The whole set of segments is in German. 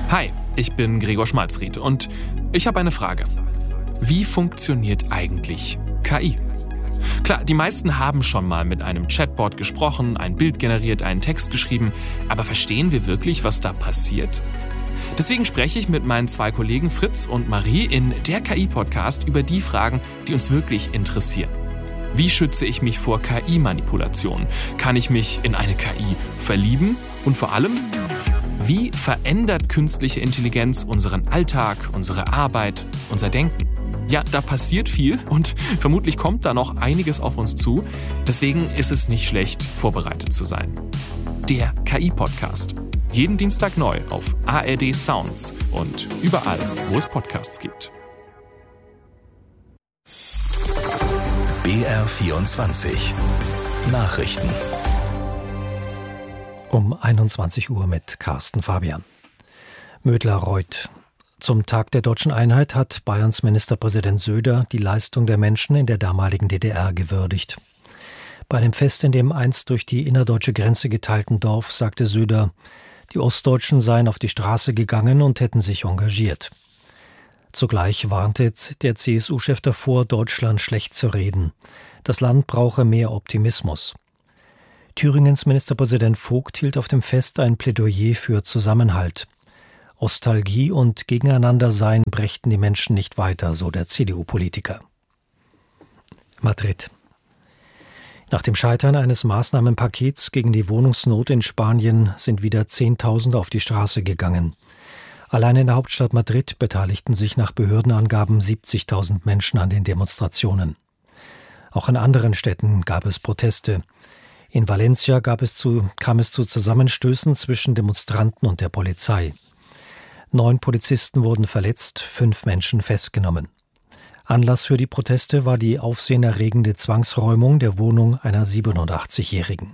Hi, ich bin Gregor Schmalzried und ich habe eine Frage. Wie funktioniert eigentlich KI? Klar, die meisten haben schon mal mit einem Chatbot gesprochen, ein Bild generiert, einen Text geschrieben, aber verstehen wir wirklich, was da passiert? Deswegen spreche ich mit meinen 2 Kollegen Fritz und Marie in der KI-Podcast über die Fragen, die uns wirklich interessieren. Wie schütze ich mich vor KI-Manipulation? Kann ich mich in eine KI verlieben? Und vor allem, wie verändert künstliche Intelligenz unseren Alltag, unsere Arbeit, unser Denken? Ja, da passiert viel und vermutlich kommt da noch einiges auf uns zu. Deswegen ist es nicht schlecht, vorbereitet zu sein. Der KI-Podcast. Jeden Dienstag neu auf ARD Sounds und überall, wo es Podcasts gibt. BR24 Nachrichten. Um 21 Uhr mit Carsten Fabian. Mödlar-Reuth. Zum Tag der Deutschen Einheit hat Bayerns Ministerpräsident Söder die Leistung der Menschen in der damaligen DDR gewürdigt. Bei einem Fest in dem einst durch die innerdeutsche Grenze geteilten Dorf sagte Söder, die Ostdeutschen seien auf die Straße gegangen und hätten sich engagiert. Zugleich warnte der CSU-Chef davor, Deutschland schlecht zu reden. Das Land brauche mehr Optimismus. Thüringens Ministerpräsident Vogt hielt auf dem Fest ein Plädoyer für Zusammenhalt. Ostalgie und Gegeneinandersein brächten die Menschen nicht weiter, so der CDU-Politiker. Madrid. Nach dem Scheitern eines Maßnahmenpakets gegen die Wohnungsnot in Spanien sind wieder Zehntausende auf die Straße gegangen. Allein in der Hauptstadt Madrid beteiligten sich nach Behördenangaben 70.000 Menschen an den Demonstrationen. Auch in anderen Städten gab es Proteste. In Valencia kam es zu Zusammenstößen zwischen Demonstranten und der Polizei. 9 Polizisten wurden verletzt, 5 Menschen festgenommen. Anlass für die Proteste war die aufsehenerregende Zwangsräumung der Wohnung einer 87-Jährigen.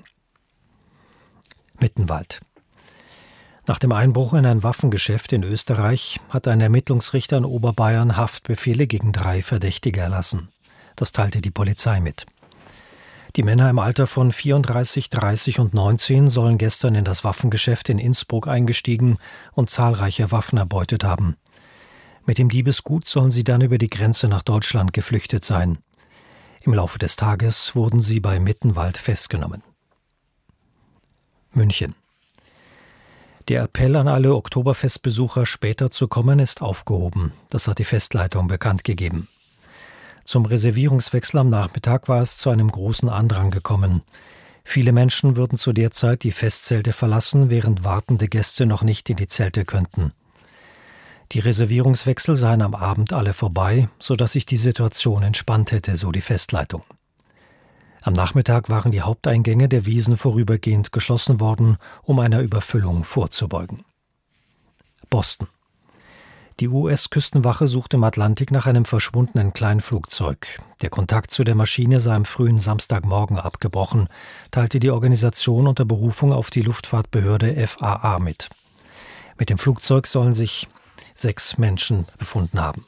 Mittenwald. Nach dem Einbruch in ein Waffengeschäft in Österreich hat ein Ermittlungsrichter in Oberbayern Haftbefehle gegen 3 Verdächtige erlassen. Das teilte die Polizei mit. Die Männer im Alter von 34, 30 und 19 sollen gestern in das Waffengeschäft in Innsbruck eingestiegen und zahlreiche Waffen erbeutet haben. Mit dem Diebesgut sollen sie dann über die Grenze nach Deutschland geflüchtet sein. Im Laufe des Tages wurden sie bei Mittenwald festgenommen. München. Der Appell an alle Oktoberfestbesucher, später zu kommen, ist aufgehoben. Das hat die Festleitung bekannt gegeben. Zum Reservierungswechsel am Nachmittag war es zu einem großen Andrang gekommen. Viele Menschen würden zu der Zeit die Festzelte verlassen, während wartende Gäste noch nicht in die Zelte könnten. Die Reservierungswechsel seien am Abend alle vorbei, sodass sich die Situation entspannt hätte, so die Festleitung. Am Nachmittag waren die Haupteingänge der Wiesn vorübergehend geschlossen worden, um einer Überfüllung vorzubeugen. Boston. Die US-Küstenwache sucht im Atlantik nach einem verschwundenen Kleinflugzeug. Der Kontakt zu der Maschine sei am frühen Samstagmorgen abgebrochen, teilte die Organisation unter Berufung auf die Luftfahrtbehörde FAA mit. Mit dem Flugzeug sollen sich 6 Menschen befunden haben.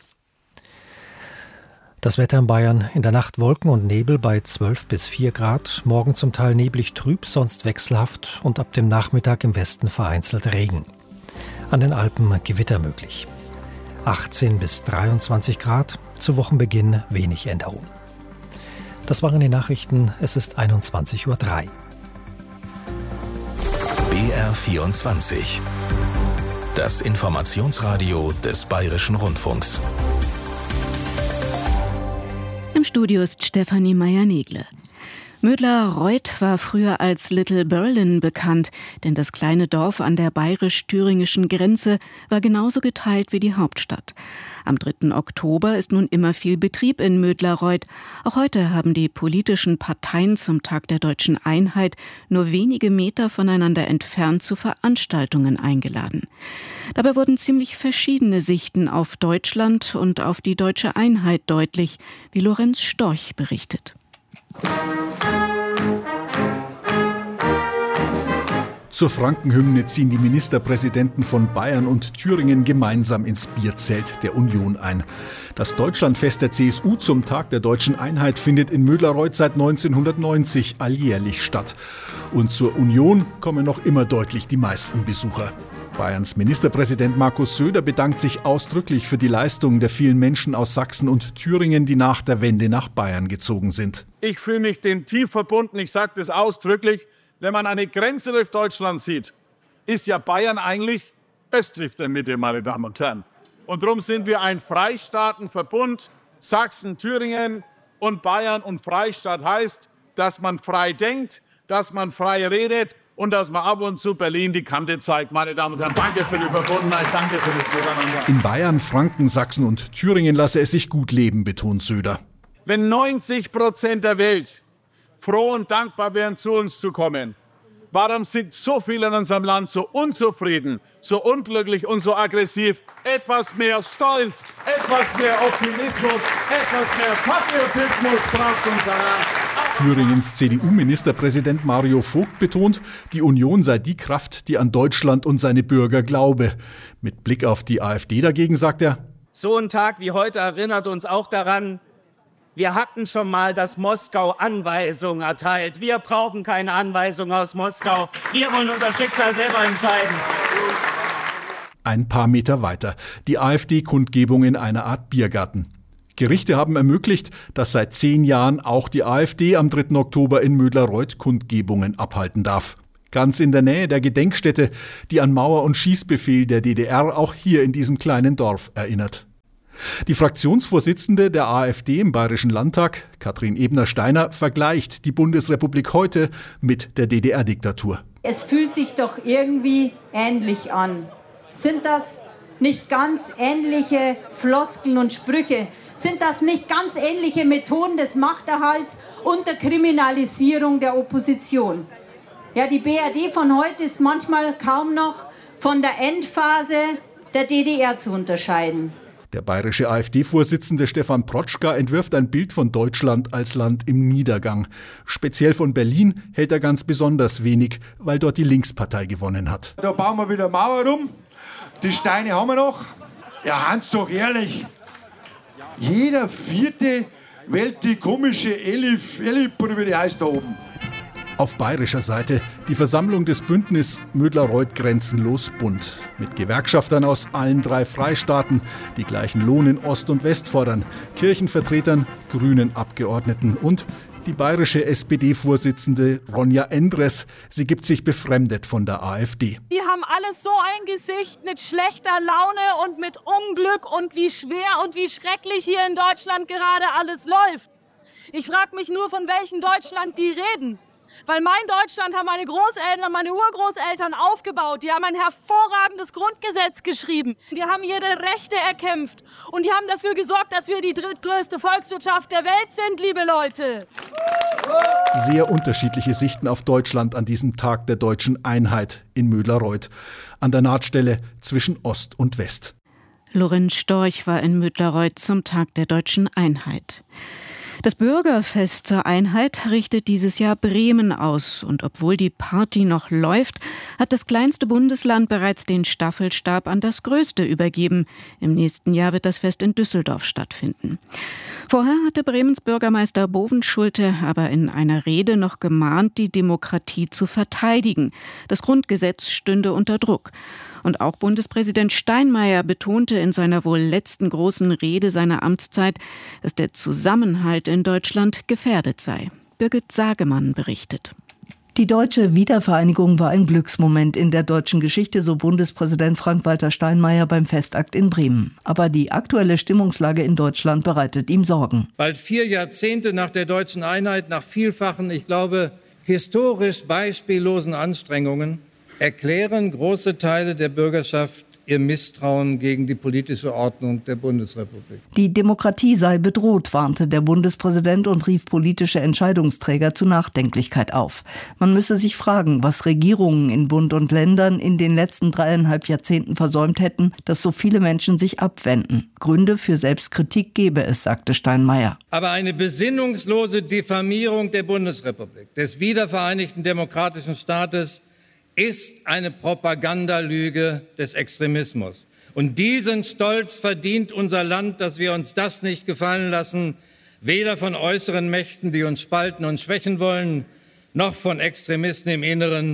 Das Wetter in Bayern: in der Nacht Wolken und Nebel bei 12 bis 4 Grad, morgen zum Teil neblig trüb, sonst wechselhaft und ab dem Nachmittag im Westen vereinzelt Regen. An den Alpen Gewitter möglich. 18 bis 23 Grad, zu Wochenbeginn wenig Änderung. Das waren die Nachrichten, es ist 21:03 Uhr. BR24. Das Informationsradio des Bayerischen Rundfunks. Im Studio ist Stefanie Meyer-Negle. Mödlar-Reuth war früher als Little Berlin bekannt, denn das kleine Dorf an der bayerisch-thüringischen Grenze war genauso geteilt wie die Hauptstadt. Am 3. Oktober ist nun immer viel Betrieb in Mödlar-Reuth. Auch heute haben die politischen Parteien zum Tag der Deutschen Einheit nur wenige Meter voneinander entfernt zu Veranstaltungen eingeladen. Dabei wurden ziemlich verschiedene Sichten auf Deutschland und auf die Deutsche Einheit deutlich, wie Lorenz Storch berichtet. Zur Frankenhymne ziehen die Ministerpräsidenten von Bayern und Thüringen gemeinsam ins Bierzelt der Union ein. Das Deutschlandfest der CSU zum Tag der Deutschen Einheit findet in Mödlar-Reuth seit 1990 alljährlich statt. Und zur Union kommen noch immer deutlich die meisten Besucher. Bayerns Ministerpräsident Markus Söder bedankt sich ausdrücklich für die Leistungen der vielen Menschen aus Sachsen und Thüringen, die nach der Wende nach Bayern gezogen sind. Ich fühle mich dem tief verbunden, ich sage das ausdrücklich. Wenn man eine Grenze durch Deutschland sieht, ist ja Bayern eigentlich östlich der Mitte, meine Damen und Herren. Und darum sind wir ein Freistaatenverbund, Sachsen, Thüringen und Bayern. Und Freistaat heißt, dass man frei denkt, dass man frei redet und dass man ab und zu Berlin die Kante zeigt. Meine Damen und Herren, danke für die Verbundenheit, danke für das Miteinander. In Bayern, Franken, Sachsen und Thüringen lasse es sich gut leben, betont Söder. Wenn 90% der Welt froh und dankbar wären, zu uns zu kommen, warum sind so viele in unserem Land so unzufrieden, so unglücklich und so aggressiv? Etwas mehr Stolz, etwas mehr Optimismus, etwas mehr Patriotismus braucht unser Land. Thüringens CDU-Ministerpräsident Mario Vogt betont, die Union sei die Kraft, die an Deutschland und seine Bürger glaube. Mit Blick auf die AfD dagegen sagt er: So ein Tag wie heute erinnert uns auch daran, wir hatten schon mal, dass Moskau Anweisungen erteilt. Wir brauchen keine Anweisungen aus Moskau. Wir wollen unser Schicksal selber entscheiden. Ein paar Meter weiter, die AfD-Kundgebung in einer Art Biergarten. Gerichte haben ermöglicht, dass seit 10 Jahren auch die AfD am 3. Oktober in Mödlareuth Kundgebungen abhalten darf. Ganz in der Nähe der Gedenkstätte, die an Mauer- und Schießbefehl der DDR auch hier in diesem kleinen Dorf erinnert. Die Fraktionsvorsitzende der AfD im Bayerischen Landtag, Katrin Ebner-Steiner, vergleicht die Bundesrepublik heute mit der DDR-Diktatur. Es fühlt sich doch irgendwie ähnlich an. Sind das nicht ganz ähnliche Floskeln und Sprüche? Sind das nicht ganz ähnliche Methoden des Machterhalts und der Kriminalisierung der Opposition? Ja, die BRD von heute ist manchmal kaum noch von der Endphase der DDR zu unterscheiden. Der bayerische AfD-Vorsitzende Stefan Protschka entwirft ein Bild von Deutschland als Land im Niedergang. Speziell von Berlin hält er ganz besonders wenig, weil dort die Linkspartei gewonnen hat. Da bauen wir wieder Mauer rum, die Steine haben wir noch. Ja, Hans, doch ehrlich, jeder Vierte wählt die komische Elif, oder wie die heißt da oben. Auf bayerischer Seite die Versammlung des Bündnis Mödlareuth Grenzenlos Bund. Mit Gewerkschaftern aus allen 3 Freistaaten, die gleichen Lohn in Ost und West fordern, Kirchenvertretern, grünen Abgeordneten und die bayerische SPD-Vorsitzende Ronja Endres. Sie gibt sich befremdet von der AfD. Die haben alles so ein Gesicht mit schlechter Laune und mit Unglück und wie schwer und wie schrecklich hier in Deutschland gerade alles läuft. Ich frage mich nur, von welchem Deutschland die reden. Weil mein Deutschland haben meine Großeltern und meine Urgroßeltern aufgebaut. Die haben ein hervorragendes Grundgesetz geschrieben. Die haben ihre Rechte erkämpft. Und die haben dafür gesorgt, dass wir die drittgrößte Volkswirtschaft der Welt sind, liebe Leute. Sehr unterschiedliche Sichten auf Deutschland an diesem Tag der deutschen Einheit in Mödlareuth. An der Nahtstelle zwischen Ost und West. Lorenz Storch war in Mödlareuth zum Tag der deutschen Einheit. Das Bürgerfest zur Einheit richtet dieses Jahr Bremen aus. Und obwohl die Party noch läuft, hat das kleinste Bundesland bereits den Staffelstab an das größte übergeben. Im nächsten Jahr wird das Fest in Düsseldorf stattfinden. Vorher hatte Bremens Bürgermeister Bovenschulte aber in einer Rede noch gemahnt, die Demokratie zu verteidigen. Das Grundgesetz stünde unter Druck. Und auch Bundespräsident Steinmeier betonte in seiner wohl letzten großen Rede seiner Amtszeit, dass der Zusammenhalt in Deutschland gefährdet sei. Birgit Sagemann berichtet. Die deutsche Wiedervereinigung war ein Glücksmoment in der deutschen Geschichte, so Bundespräsident Frank-Walter Steinmeier beim Festakt in Bremen. Aber die aktuelle Stimmungslage in Deutschland bereitet ihm Sorgen. Bald 4 Jahrzehnte nach der deutschen Einheit, nach vielfachen, ich glaube, historisch beispiellosen Anstrengungen, erklären große Teile der Bürgerschaft ihr Misstrauen gegen die politische Ordnung der Bundesrepublik. Die Demokratie sei bedroht, warnte der Bundespräsident und rief politische Entscheidungsträger zu Nachdenklichkeit auf. Man müsse sich fragen, was Regierungen in Bund und Ländern in den letzten 3,5 Jahrzehnten versäumt hätten, dass so viele Menschen sich abwenden. Gründe für Selbstkritik gebe es, sagte Steinmeier. Aber eine besinnungslose Diffamierung der Bundesrepublik, des wiedervereinigten demokratischen Staates, ist eine Propagandalüge des Extremismus. Und diesen Stolz verdient unser Land, dass wir uns das nicht gefallen lassen, weder von äußeren Mächten, die uns spalten und schwächen wollen, noch von Extremisten im Inneren,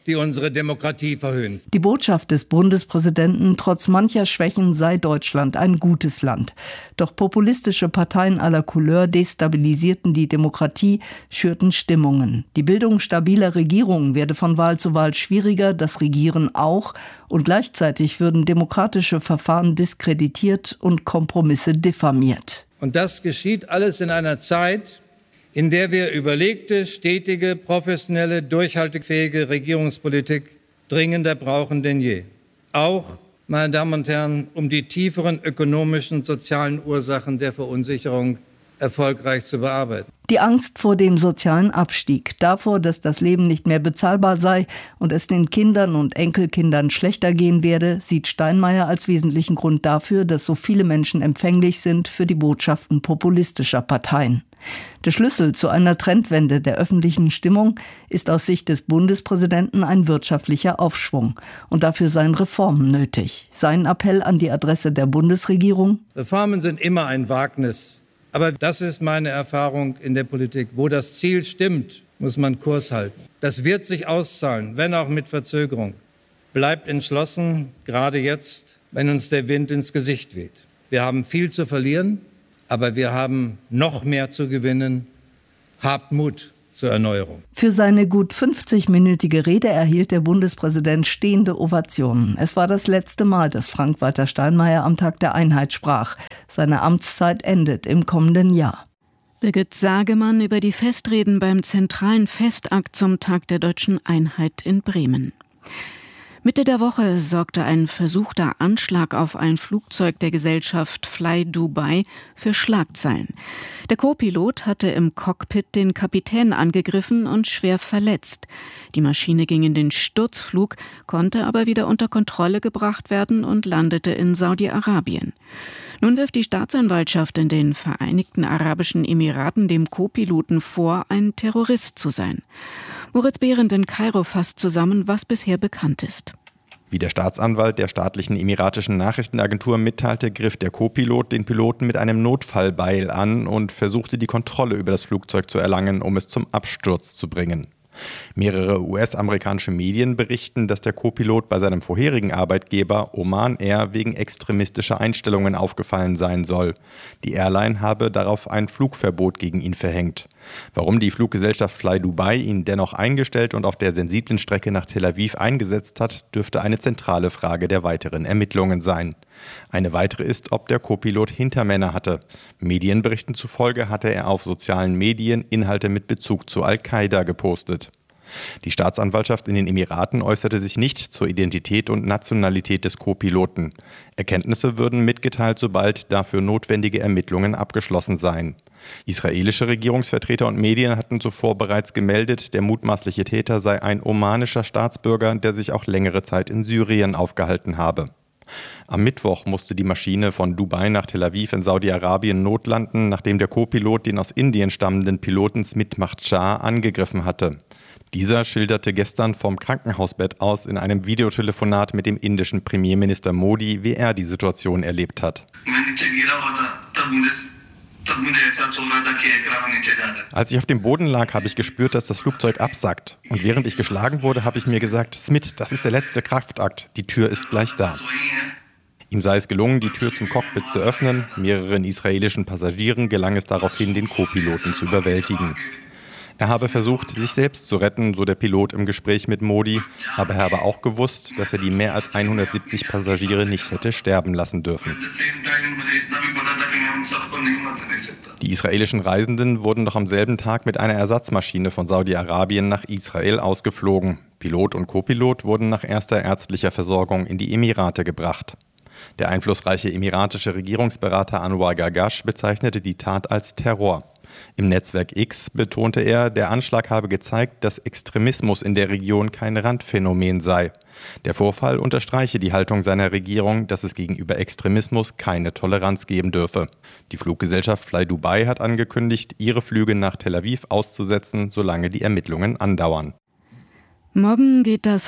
die unsere Demokratie verhöhnen. Die Botschaft des Bundespräsidenten: Trotz mancher Schwächen sei Deutschland ein gutes Land. Doch populistische Parteien aller Couleur destabilisierten die Demokratie, schürten Stimmungen. Die Bildung stabiler Regierungen werde von Wahl zu Wahl schwieriger, das Regieren auch. Und gleichzeitig würden demokratische Verfahren diskreditiert und Kompromisse diffamiert. Und das geschieht alles in einer Zeit, in der wir überlegte, stetige, professionelle, durchhaltefähige Regierungspolitik dringender brauchen denn je. Auch, meine Damen und Herren, um die tieferen ökonomischen und sozialen Ursachen der Verunsicherung erfolgreich zu bearbeiten. Die Angst vor dem sozialen Abstieg, davor, dass das Leben nicht mehr bezahlbar sei und es den Kindern und Enkelkindern schlechter gehen werde, sieht Steinmeier als wesentlichen Grund dafür, dass so viele Menschen empfänglich sind für die Botschaften populistischer Parteien. Der Schlüssel zu einer Trendwende der öffentlichen Stimmung ist aus Sicht des Bundespräsidenten ein wirtschaftlicher Aufschwung. Und dafür seien Reformen nötig. Sein Appell an die Adresse der Bundesregierung: Reformen sind immer ein Wagnis. Aber das ist meine Erfahrung in der Politik. Wo das Ziel stimmt, muss man Kurs halten. Das wird sich auszahlen, wenn auch mit Verzögerung. Bleibt entschlossen, gerade jetzt, wenn uns der Wind ins Gesicht weht. Wir haben viel zu verlieren, aber wir haben noch mehr zu gewinnen. Habt Mut zur Erneuerung. Für seine gut 50-minütige Rede erhielt der Bundespräsident stehende Ovationen. Es war das letzte Mal, dass Frank-Walter Steinmeier am Tag der Einheit sprach. Seine Amtszeit endet im kommenden Jahr. Birgit Sagemann über die Festreden beim zentralen Festakt zum Tag der Deutschen Einheit in Bremen. Mitte der Woche sorgte ein versuchter Anschlag auf ein Flugzeug der Gesellschaft Fly Dubai für Schlagzeilen. Der Co-Pilot hatte im Cockpit den Kapitän angegriffen und schwer verletzt. Die Maschine ging in den Sturzflug, konnte aber wieder unter Kontrolle gebracht werden und landete in Saudi-Arabien. Nun wirft die Staatsanwaltschaft in den Vereinigten Arabischen Emiraten dem Co-Piloten vor, ein Terrorist zu sein. Moritz Behrendt in Kairo fasst zusammen, was bisher bekannt ist. Wie der Staatsanwalt der staatlichen emiratischen Nachrichtenagentur mitteilte, griff der Co-Pilot den Piloten mit einem Notfallbeil an und versuchte, die Kontrolle über das Flugzeug zu erlangen, um es zum Absturz zu bringen. Mehrere US-amerikanische Medien berichten, dass der Co-Pilot bei seinem vorherigen Arbeitgeber Oman Air wegen extremistischer Einstellungen aufgefallen sein soll. Die Airline habe darauf ein Flugverbot gegen ihn verhängt. Warum die Fluggesellschaft Fly Dubai ihn dennoch eingestellt und auf der sensiblen Strecke nach Tel Aviv eingesetzt hat, dürfte eine zentrale Frage der weiteren Ermittlungen sein. Eine weitere ist, ob der Co-Pilot Hintermänner hatte. Medienberichten zufolge hatte er auf sozialen Medien Inhalte mit Bezug zu Al-Qaida gepostet. Die Staatsanwaltschaft in den Emiraten äußerte sich nicht zur Identität und Nationalität des Co-Piloten. Erkenntnisse würden mitgeteilt, sobald dafür notwendige Ermittlungen abgeschlossen seien. Israelische Regierungsvertreter und Medien hatten zuvor bereits gemeldet, der mutmaßliche Täter sei ein omanischer Staatsbürger, der sich auch längere Zeit in Syrien aufgehalten habe. Am Mittwoch musste die Maschine von Dubai nach Tel Aviv in Saudi-Arabien notlanden, nachdem der Co-Pilot den aus Indien stammenden Piloten Smit Makhtar angegriffen hatte. Dieser schilderte gestern vom Krankenhausbett aus in einem Videotelefonat mit dem indischen Premierminister Modi, wie er die Situation erlebt hat. Als ich auf dem Boden lag, habe ich gespürt, dass das Flugzeug absackt. Und während ich geschlagen wurde, habe ich mir gesagt, Smit, das ist der letzte Kraftakt, die Tür ist gleich da. Ihm sei es gelungen, die Tür zum Cockpit zu öffnen. Mehreren israelischen Passagieren gelang es daraufhin, den Co-Piloten zu überwältigen. Er habe versucht, sich selbst zu retten, so der Pilot im Gespräch mit Modi, aber er habe auch gewusst, dass er die mehr als 170 Passagiere nicht hätte sterben lassen dürfen. Die israelischen Reisenden wurden noch am selben Tag mit einer Ersatzmaschine von Saudi-Arabien nach Israel ausgeflogen. Pilot und Co-Pilot wurden nach erster ärztlicher Versorgung in die Emirate gebracht. Der einflussreiche emiratische Regierungsberater Anwar Gargash bezeichnete die Tat als Terror. Im Netzwerk X betonte er, der Anschlag habe gezeigt, dass Extremismus in der Region kein Randphänomen sei. Der Vorfall unterstreiche die Haltung seiner Regierung, dass es gegenüber Extremismus keine Toleranz geben dürfe. Die Fluggesellschaft Fly Dubai hat angekündigt, ihre Flüge nach Tel Aviv auszusetzen, solange die Ermittlungen andauern. Morgen geht das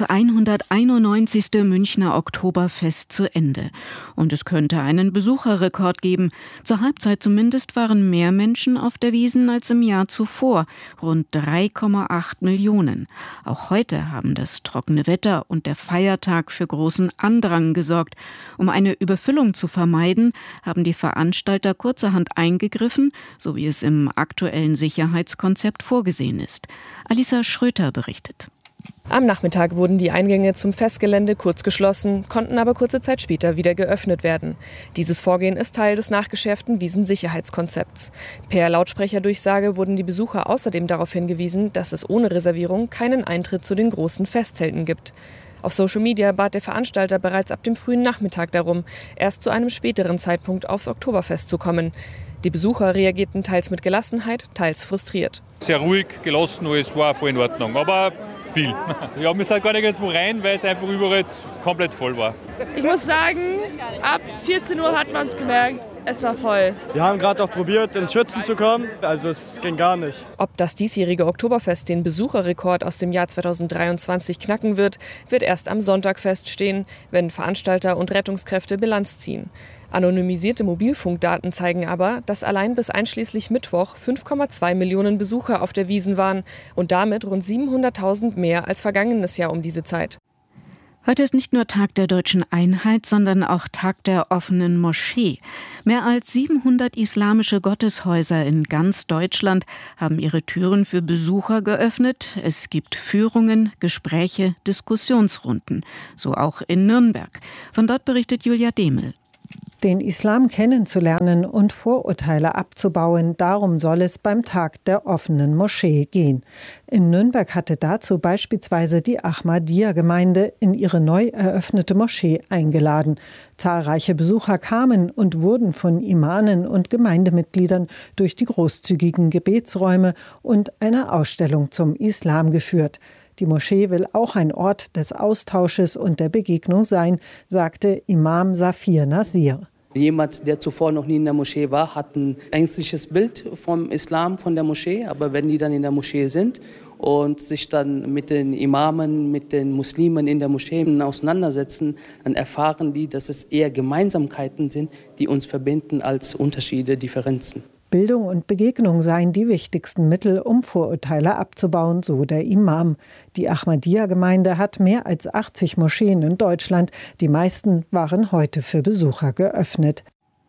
191. Münchner Oktoberfest zu Ende. Und es könnte einen Besucherrekord geben. Zur Halbzeit zumindest waren mehr Menschen auf der Wiesn als im Jahr zuvor. Rund 3,8 Millionen. Auch heute haben das trockene Wetter und der Feiertag für großen Andrang gesorgt. Um eine Überfüllung zu vermeiden, haben die Veranstalter kurzerhand eingegriffen, so wie es im aktuellen Sicherheitskonzept vorgesehen ist. Alisa Schröter berichtet. Am Nachmittag wurden die Eingänge zum Festgelände kurz geschlossen, konnten aber kurze Zeit später wieder geöffnet werden. Dieses Vorgehen ist Teil des nachgeschärften Wiesn-Sicherheitskonzepts. Per Lautsprecherdurchsage wurden die Besucher außerdem darauf hingewiesen, dass es ohne Reservierung keinen Eintritt zu den großen Festzelten gibt. Auf Social Media bat der Veranstalter bereits ab dem frühen Nachmittag darum, erst zu einem späteren Zeitpunkt aufs Oktoberfest zu kommen. Die Besucher reagierten teils mit Gelassenheit, teils frustriert. Sehr ruhig, gelassen, alles war voll in Ordnung, aber viel. Ja, wir sind gar nicht ganz wo rein, weil es einfach überall komplett voll war. Ich muss sagen, ab 14 Uhr hat man es gemerkt, es war voll. Wir haben gerade auch probiert, ins Schwitzen zu kommen, also es ging gar nicht. Ob das diesjährige Oktoberfest den Besucherrekord aus dem Jahr 2023 knacken wird, wird erst am Sonntag feststehen, wenn Veranstalter und Rettungskräfte Bilanz ziehen. Anonymisierte Mobilfunkdaten zeigen aber, dass allein bis einschließlich Mittwoch 5,2 Millionen Besucher auf der Wiesn waren und damit rund 700.000 mehr als vergangenes Jahr um diese Zeit. Heute ist nicht nur Tag der deutschen Einheit, sondern auch Tag der offenen Moschee. Mehr als 700 islamische Gotteshäuser in ganz Deutschland haben ihre Türen für Besucher geöffnet. Es gibt Führungen, Gespräche, Diskussionsrunden. So auch in Nürnberg. Von dort berichtet Julia Demel. Den Islam kennenzulernen und Vorurteile abzubauen, darum soll es beim Tag der offenen Moschee gehen. In Nürnberg hatte dazu beispielsweise die Ahmadiyya-Gemeinde in ihre neu eröffnete Moschee eingeladen. Zahlreiche Besucher kamen und wurden von Imamen und Gemeindemitgliedern durch die großzügigen Gebetsräume und eine Ausstellung zum Islam geführt. Die Moschee will auch ein Ort des Austausches und der Begegnung sein, sagte Imam Safir Nasir. Jemand, der zuvor noch nie in der Moschee war, hat ein ängstliches Bild vom Islam, von der Moschee. Aber wenn die dann in der Moschee sind und sich dann mit den Imamen, mit den Muslimen in der Moschee auseinandersetzen, dann erfahren die, dass es eher Gemeinsamkeiten sind, die uns verbinden, als Unterschiede, Differenzen. Bildung und Begegnung seien die wichtigsten Mittel, um Vorurteile abzubauen, so der Imam. Die Ahmadiyya-Gemeinde hat mehr als 80 Moscheen in Deutschland. Die meisten waren heute für Besucher geöffnet.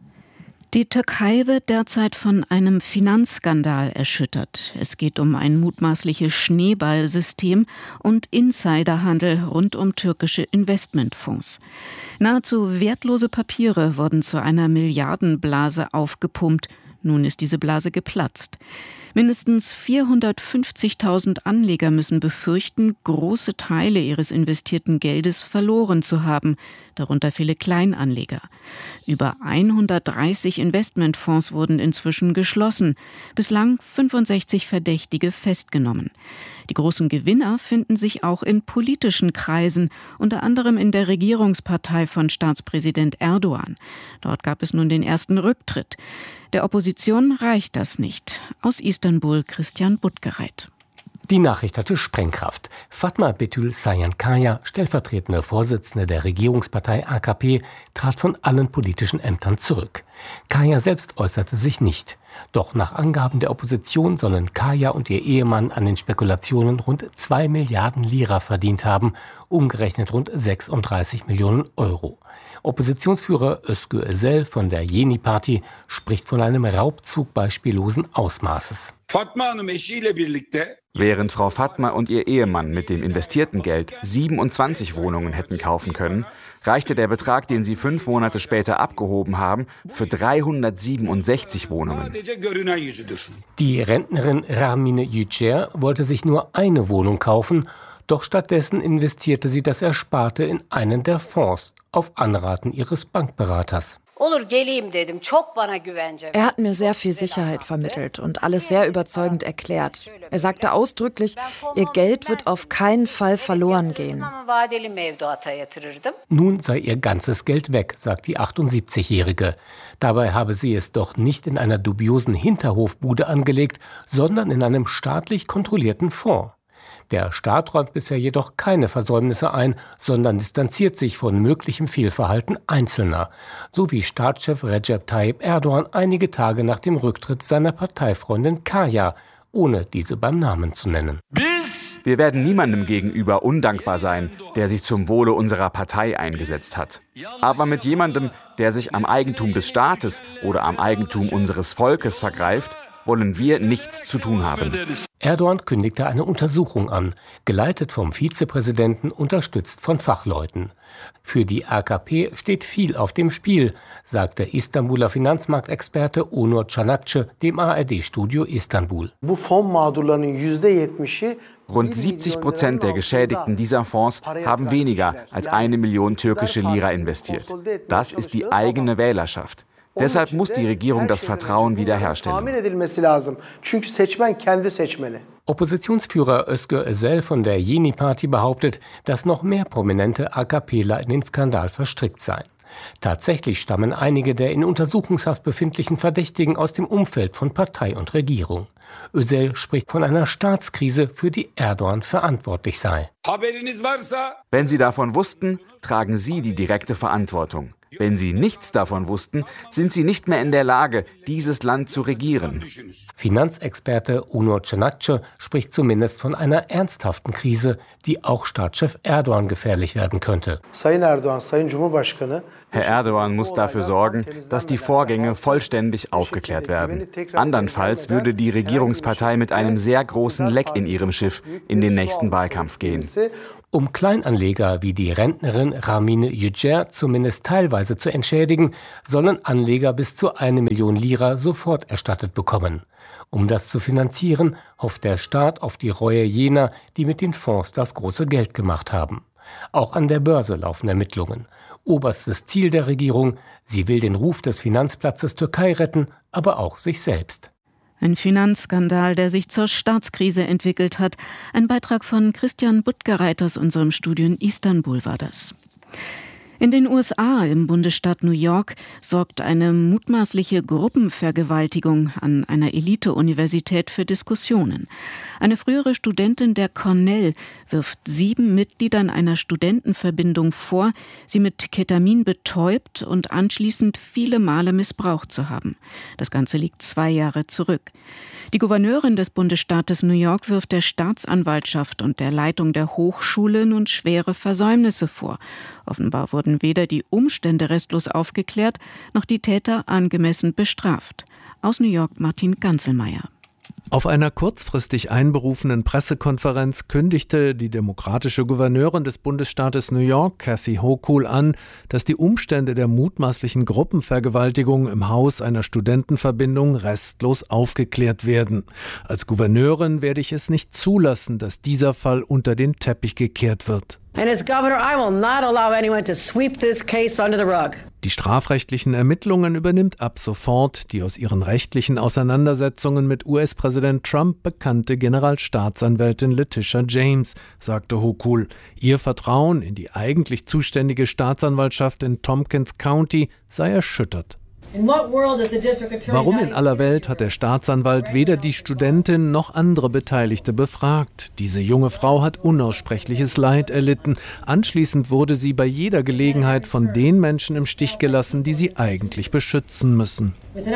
Die Türkei wird derzeit von einem Finanzskandal erschüttert. Es geht um ein mutmaßliches Schneeballsystem und Insiderhandel rund um türkische Investmentfonds. Nahezu wertlose Papiere wurden zu einer Milliardenblase aufgepumpt. Nun ist diese Blase geplatzt. Mindestens 450.000 Anleger müssen befürchten, große Teile ihres investierten Geldes verloren zu haben, darunter viele Kleinanleger. Über 130 Investmentfonds wurden inzwischen geschlossen, bislang 65 Verdächtige festgenommen. Die großen Gewinner finden sich auch in politischen Kreisen, unter anderem in der Regierungspartei von Staatspräsident Erdogan. Dort gab es nun den ersten Rücktritt. Der Opposition reicht das nicht. Aus Istanbul Christian Buttgereit. Die Nachricht hatte Sprengkraft. Fatma Betül Sayan Kaya, stellvertretende Vorsitzende der Regierungspartei AKP, trat von allen politischen Ämtern zurück. Kaya selbst äußerte sich nicht. Doch nach Angaben der Opposition sollen Kaya und ihr Ehemann an den Spekulationen rund 2 Milliarden Lira verdient haben, umgerechnet rund 36 Millionen Euro. Oppositionsführer Özgür Özel von der Yeni Parti spricht von einem Raubzug beispiellosen Ausmaßes. Während Frau Fatma und ihr Ehemann mit dem investierten Geld 27 Wohnungen hätten kaufen können, reichte der Betrag, den sie 5 Monate später abgehoben haben, für 367 Wohnungen. Die Rentnerin Ramine Yücel wollte sich nur eine Wohnung kaufen, doch stattdessen investierte sie das Ersparte in einen der Fonds, auf Anraten ihres Bankberaters. Er hat mir sehr viel Sicherheit vermittelt und alles sehr überzeugend erklärt. Er sagte ausdrücklich, ihr Geld wird auf keinen Fall verloren gehen. Nun sei ihr ganzes Geld weg, sagt die 78-Jährige. Dabei habe sie es doch nicht in einer dubiosen Hinterhofbude angelegt, sondern in einem staatlich kontrollierten Fonds. Der Staat räumt bisher jedoch keine Versäumnisse ein, sondern distanziert sich von möglichem Fehlverhalten Einzelner, so wie Staatschef Recep Tayyip Erdogan einige Tage nach dem Rücktritt seiner Parteifreundin Kaya, ohne diese beim Namen zu nennen. Wir werden niemandem gegenüber undankbar sein, der sich zum Wohle unserer Partei eingesetzt hat. Aber mit jemandem, der sich am Eigentum des Staates oder am Eigentum unseres Volkes vergreift, wollen wir nichts zu tun haben. Erdogan kündigte eine Untersuchung an, geleitet vom Vizepräsidenten, unterstützt von Fachleuten. Für die AKP steht viel auf dem Spiel, sagt der Istanbuler Finanzmarktexperte Onur Çanakçı dem ARD-Studio Istanbul. Rund 70% der Geschädigten dieser Fonds haben weniger als 1 Million türkische Lira investiert. Das ist die eigene Wählerschaft. Deshalb muss die Regierung das Vertrauen wiederherstellen. Oppositionsführer Özgür Özel von der Yeni Parti behauptet, dass noch mehr prominente AKPler in den Skandal verstrickt seien. Tatsächlich stammen einige der in Untersuchungshaft befindlichen Verdächtigen aus dem Umfeld von Partei und Regierung. Özel spricht von einer Staatskrise, für die Erdogan verantwortlich sei. Wenn Sie davon wussten, tragen Sie die direkte Verantwortung. Wenn Sie nichts davon wussten, sind Sie nicht mehr in der Lage, dieses Land zu regieren. Finanzexperte Onur Çanakçı spricht zumindest von einer ernsthaften Krise, die auch Staatschef Erdogan gefährlich werden könnte. Herr Erdogan muss dafür sorgen, dass die Vorgänge vollständig aufgeklärt werden. Andernfalls würde die Regierungspartei mit einem sehr großen Leck in ihrem Schiff in den nächsten Wahlkampf gehen. Um Kleinanleger wie die Rentnerin Ramine Yücel zumindest teilweise zu entschädigen, sollen Anleger bis zu 1 Million Lira sofort erstattet bekommen. Um das zu finanzieren, hofft der Staat auf die Reue jener, die mit den Fonds das große Geld gemacht haben. Auch an der Börse laufen Ermittlungen. Oberstes Ziel der Regierung: sie will den Ruf des Finanzplatzes Türkei retten, aber auch sich selbst. Ein Finanzskandal, der sich zur Staatskrise entwickelt hat. Ein Beitrag von Christian Buttgereit aus unserem Studio in Istanbul war das. In den USA, im Bundesstaat New York, sorgt eine mutmaßliche Gruppenvergewaltigung an einer Elite-Universität für Diskussionen. Eine frühere Studentin der Cornell wirft 7 Mitgliedern einer Studentenverbindung vor, sie mit Ketamin betäubt und anschließend viele Male missbraucht zu haben. Das Ganze liegt 2 Jahre zurück. Die Gouverneurin des Bundesstaates New York wirft der Staatsanwaltschaft und der Leitung der Hochschule nun schwere Versäumnisse vor. Offenbar wurden weder die Umstände restlos aufgeklärt, noch die Täter angemessen bestraft. Aus New York Martin Ganzelmeier. Auf einer kurzfristig einberufenen Pressekonferenz kündigte die demokratische Gouverneurin des Bundesstaates New York, Kathy Hochul, an, dass die Umstände der mutmaßlichen Gruppenvergewaltigung im Haus einer Studentenverbindung restlos aufgeklärt werden. Als Gouverneurin werde ich es nicht zulassen, dass dieser Fall unter den Teppich gekehrt wird. Die strafrechtlichen Ermittlungen übernimmt ab sofort die aus ihren rechtlichen Auseinandersetzungen mit US-Präsident Trump bekannte Generalstaatsanwältin Letitia James, sagte Hochul. Ihr Vertrauen in die eigentlich zuständige Staatsanwaltschaft in Tompkins County sei erschüttert. Warum in aller Welt hat der Staatsanwalt weder die Studentin noch andere Beteiligte befragt? Diese junge Frau hat unaussprechliches Leid erlitten. Anschließend wurde sie bei jeder Gelegenheit von den Menschen im Stich gelassen, die sie eigentlich beschützen müssen.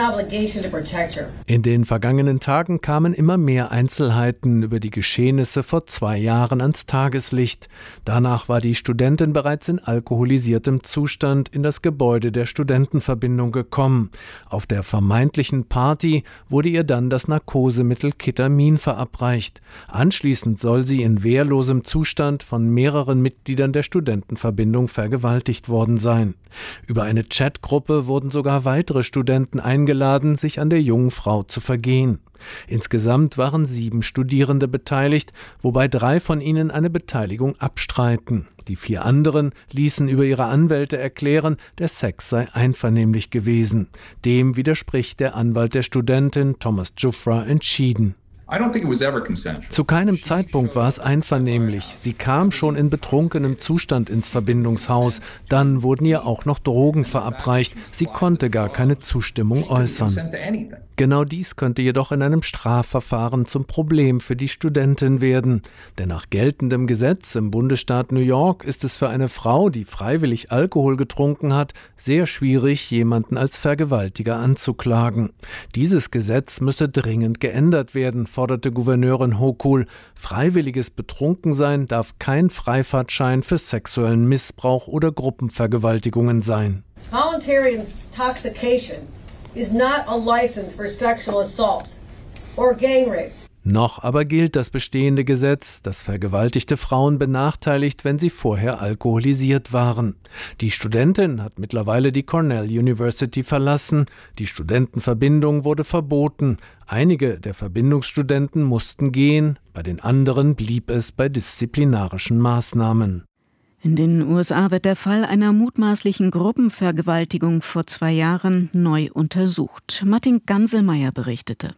In den vergangenen Tagen kamen immer mehr Einzelheiten über die Geschehnisse vor 2 Jahren ans Tageslicht. Danach war die Studentin bereits in alkoholisiertem Zustand in das Gebäude der Studentenverbindung gekommen. Auf der vermeintlichen Party wurde ihr dann das Narkosemittel Ketamin verabreicht. Anschließend soll sie in wehrlosem Zustand von mehreren Mitgliedern der Studentenverbindung vergewaltigt worden sein. Über eine Chatgruppe wurden sogar weitere Studenten eingeladen, sich an der jungen Frau zu vergehen. Insgesamt waren 7 Studierende beteiligt, wobei 3 von ihnen eine Beteiligung abstreiten. Die 4 anderen ließen über ihre Anwälte erklären, der Sex sei einvernehmlich gewesen. Dem widerspricht der Anwalt der Studentin, Thomas Giuffra, entschieden. Zu keinem Zeitpunkt war es einvernehmlich. Sie kam schon in betrunkenem Zustand ins Verbindungshaus. Dann wurden ihr auch noch Drogen verabreicht. Sie konnte gar keine Zustimmung äußern. Genau dies könnte jedoch in einem Strafverfahren zum Problem für die Studentin werden. Denn nach geltendem Gesetz im Bundesstaat New York ist es für eine Frau, die freiwillig Alkohol getrunken hat, sehr schwierig, jemanden als Vergewaltiger anzuklagen. Dieses Gesetz müsse dringend geändert werden, forderte Gouverneurin Hochul. Freiwilliges Betrunkensein darf kein Freifahrtschein für sexuellen Missbrauch oder Gruppenvergewaltigungen sein. Voluntary intoxication is not a license for sexual assault or gang rape. Noch aber gilt das bestehende Gesetz, das vergewaltigte Frauen benachteiligt, wenn sie vorher alkoholisiert waren. Die Studentin hat mittlerweile die Cornell University verlassen. Die Studentenverbindung wurde verboten. Einige der Verbindungsstudenten mussten gehen, bei den anderen blieb es bei disziplinarischen Maßnahmen. In den USA wird der Fall einer mutmaßlichen Gruppenvergewaltigung vor 2 Jahren neu untersucht. Martin Ganselmeier berichtete.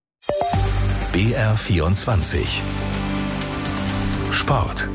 BR24 Sport.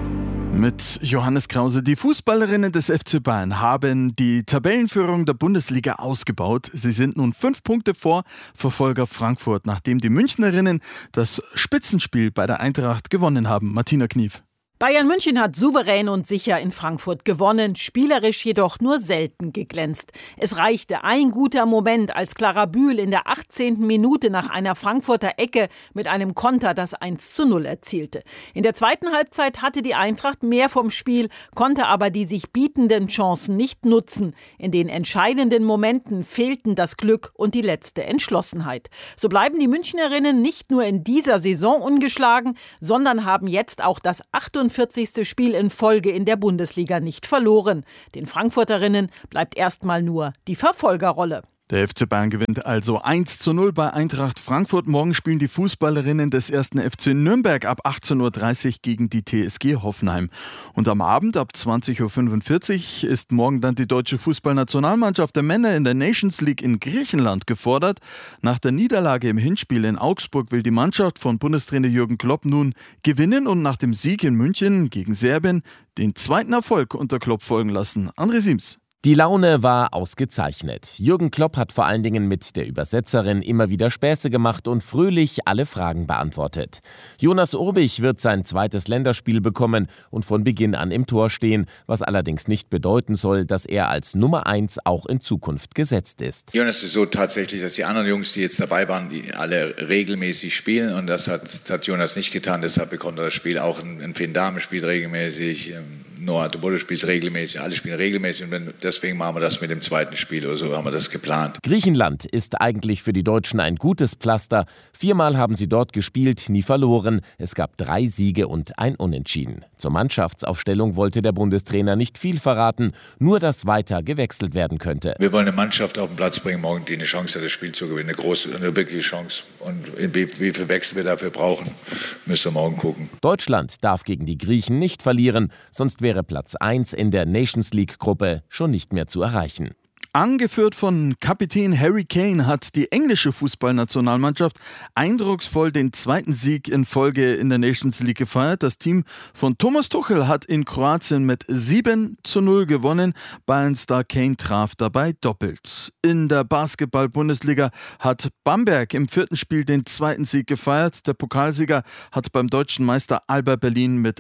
Mit Johannes Krause. Die Fußballerinnen des FC Bayern haben die Tabellenführung der Bundesliga ausgebaut. Sie sind nun 5 Punkte vor Verfolger Frankfurt, nachdem die Münchnerinnen das Spitzenspiel bei der Eintracht gewonnen haben. Martina Knief. Bayern München hat souverän und sicher in Frankfurt gewonnen, spielerisch jedoch nur selten geglänzt. Es reichte ein guter Moment, als Clara Bühl in der 18. Minute nach einer Frankfurter Ecke mit einem Konter das 1:0 erzielte. In der zweiten Halbzeit hatte die Eintracht mehr vom Spiel, konnte aber die sich bietenden Chancen nicht nutzen. In den entscheidenden Momenten fehlten das Glück und die letzte Entschlossenheit. So bleiben die Münchnerinnen nicht nur in dieser Saison ungeschlagen, sondern haben jetzt auch das 48. Spiel in Folge in der Bundesliga nicht verloren. Den Frankfurterinnen bleibt erstmal nur die Verfolgerrolle. Der FC Bayern gewinnt also 1:0 bei Eintracht Frankfurt. Morgen spielen die Fußballerinnen des 1. FC Nürnberg ab 18:30 Uhr gegen die TSG Hoffenheim. Und am Abend ab 20:45 Uhr ist morgen dann die deutsche Fußballnationalmannschaft der Männer in der Nations League in Griechenland gefordert. Nach der Niederlage im Hinspiel in Augsburg will die Mannschaft von Bundestrainer Jürgen Klopp nun gewinnen und nach dem Sieg in München gegen Serbien den zweiten Erfolg unter Klopp folgen lassen. André Siems. Die Laune war ausgezeichnet. Jürgen Klopp hat vor allen Dingen mit der Übersetzerin immer wieder Späße gemacht und fröhlich alle Fragen beantwortet. Jonas Urbich wird sein zweites Länderspiel bekommen und von Beginn an im Tor stehen, was allerdings nicht bedeuten soll, dass er als Nummer 1 auch in Zukunft gesetzt ist. Jonas ist so tatsächlich, dass die anderen Jungs, die jetzt dabei waren, die alle regelmäßig spielen und das hat Jonas nicht getan. Deshalb bekommt er das Spiel auch. Ein Finn Dahme spielt regelmäßig, Noah Tobolo spielt regelmäßig, alle spielen regelmäßig und deswegen machen wir das mit dem zweiten Spiel oder so, haben wir das geplant. Griechenland ist eigentlich für die Deutschen ein gutes Pflaster. 4-mal haben sie dort gespielt, nie verloren. Es gab 3 Siege und ein Unentschieden. Zur Mannschaftsaufstellung wollte der Bundestrainer nicht viel verraten, nur dass weiter gewechselt werden könnte. Wir wollen eine Mannschaft auf den Platz bringen morgen, die eine Chance hat, das Spiel zu gewinnen. Eine wirkliche Chance. Und wie viel Wechsel wir dafür brauchen, müssen wir morgen gucken. Deutschland darf gegen die Griechen nicht verlieren, sonst wäre Platz 1 in der Nations League-Gruppe schon nicht mehr zu erreichen. Angeführt von Kapitän Harry Kane hat die englische Fußballnationalmannschaft eindrucksvoll den zweiten Sieg in Folge in der Nations League gefeiert. Das Team von Thomas Tuchel hat in Kroatien mit 7:0 gewonnen. Bayern-Star Kane traf dabei doppelt. In der Basketball-Bundesliga hat Bamberg im 4. Spiel den zweiten Sieg gefeiert. Der Pokalsieger hat beim deutschen Meister Alba Berlin mit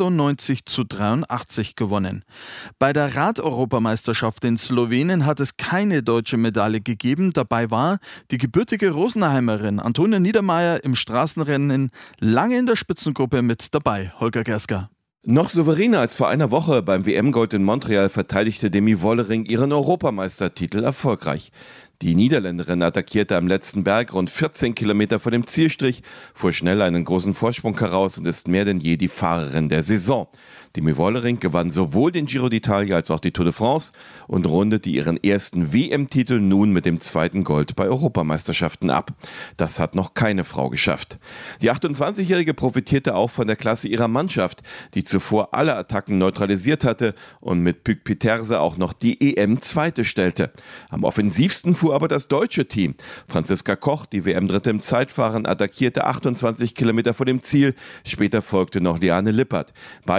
98:83 gewonnen. Bei der Rad-Europameisterschaft in Slowenien hat es keine deutsche Medaille gegeben. Dabei war die gebürtige Rosenheimerin Antonia Niedermeyer im Straßenrennen lange in der Spitzengruppe mit dabei. Holger Gerska. Noch souveräner als vor einer Woche beim WM-Gold in Montreal verteidigte Demi Wollering ihren Europameistertitel erfolgreich. Die Niederländerin attackierte am letzten Berg rund 14 Kilometer vor dem Zielstrich, fuhr schnell einen großen Vorsprung heraus und ist mehr denn je die Fahrerin der Saison. Demi Wollering gewann sowohl den Giro d'Italia als auch die Tour de France und rundete ihren ersten WM-Titel nun mit dem zweiten Gold bei Europameisterschaften ab. Das hat noch keine Frau geschafft. Die 28-Jährige profitierte auch von der Klasse ihrer Mannschaft, die zuvor alle Attacken neutralisiert hatte und mit Pück Pieterse auch noch die EM-Zweite stellte. Am offensivsten fuhr aber das deutsche Team. Franziska Koch, die WM-Dritte im Zeitfahren, attackierte 28 Kilometer vor dem Ziel. Später folgte noch Liane Lippert. Beide waren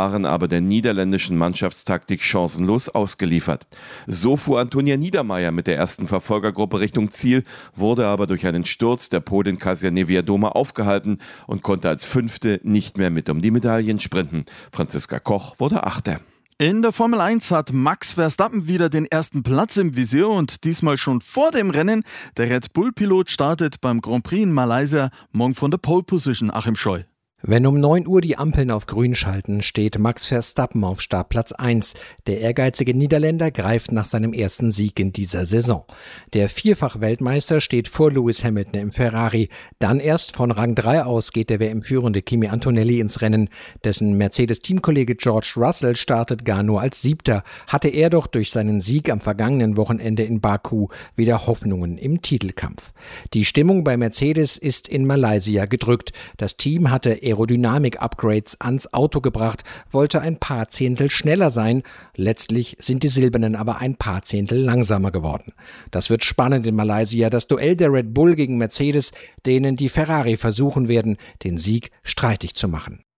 waren aber der niederländischen Mannschaftstaktik chancenlos ausgeliefert. So fuhr Antonia Niedermeier mit der ersten Verfolgergruppe Richtung Ziel, wurde aber durch einen Sturz der Polin Kasia Niewiadoma aufgehalten und konnte als Fünfte nicht mehr mit um die Medaillen sprinten. Franziska Koch wurde Achte. In der Formel 1 hat Max Verstappen wieder den ersten Platz im Visier und diesmal schon vor dem Rennen. Der Red Bull-Pilot startet beim Grand Prix in Malaysia morgen von der Pole Position. Achim Scheu. Wenn um 9 Uhr die Ampeln auf grün schalten, steht Max Verstappen auf Startplatz 1. Der ehrgeizige Niederländer greift nach seinem ersten Sieg in dieser Saison. Der Vierfach-Weltmeister steht vor Lewis Hamilton im Ferrari. Dann erst von Rang 3 aus geht der WM-Führende Kimi Antonelli ins Rennen. Dessen Mercedes-Teamkollege George Russell startet gar nur als Siebter. Hatte er doch durch seinen Sieg am vergangenen Wochenende in Baku wieder Hoffnungen im Titelkampf. Die Stimmung bei Mercedes ist in Malaysia gedrückt. Das Team hatte Aerodynamik-Upgrades ans Auto gebracht, wollte ein paar Zehntel schneller sein. Letztlich sind die Silbernen aber ein paar Zehntel langsamer geworden. Das wird spannend in Malaysia, das Duell der Red Bull gegen Mercedes, denen die Ferrari versuchen werden, den Sieg streitig zu machen.